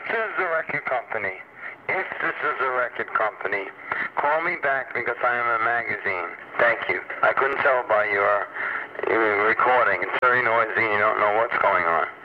is the record company, call me back because I am a magazine. Thank you. I couldn't tell by your recording. It's very noisy and you don't know what's going on.